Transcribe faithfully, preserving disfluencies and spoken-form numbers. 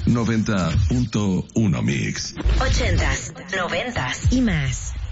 noventa punto uno Mix. Ochentas, noventas y más.